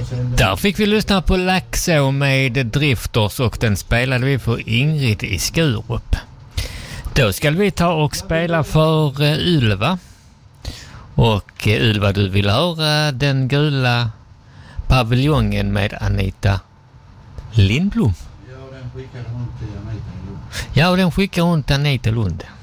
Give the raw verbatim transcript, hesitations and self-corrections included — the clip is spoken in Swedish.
Där fick vi lyssna på Laxå med Drifters och den spelade vi för Ingrid i Skurup. Då ska vi ta och spela för uh, Ylva. Och uh, Ylva, du vill höra Den gula paviljongen med Anita Lindblom. Ja, den skickade hon till Anita Lund. Ja, och den skickar hon till Anita Lund.